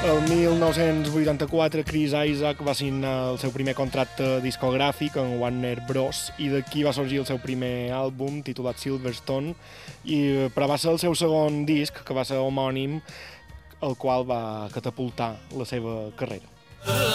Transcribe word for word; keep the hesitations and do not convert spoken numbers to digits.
El mil nou-cents vuitanta-quatre Chris Isaak va signar el seu primer contracte discogràfic en Warner Bros. I d'aquí va sorgir el seu primer àlbum titulat Silverstone, i, però va ser el seu segon disc, que va ser homònim, el qual va catapultar la seva carrera.